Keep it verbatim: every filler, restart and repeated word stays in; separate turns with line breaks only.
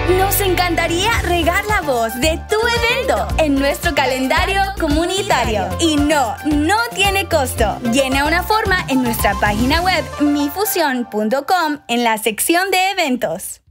Nos encantaría regar la voz de tu evento en nuestro calendario comunitario. Y no, no tiene costo. Llena una forma en nuestra página web mi fusión punto com en la sección de eventos.